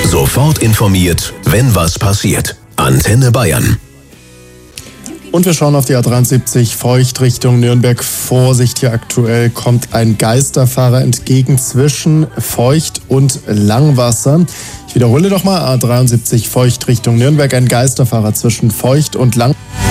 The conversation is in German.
Sofort informiert, wenn was passiert. Antenne Bayern. Und wir schauen auf die A73 Feucht Richtung Nürnberg. Vorsicht, hier aktuell kommt ein Geisterfahrer entgegen zwischen Feucht und Langwasser. Ich wiederhole doch mal, A73 Feucht Richtung Nürnberg, ein Geisterfahrer zwischen Feucht und Langwasser.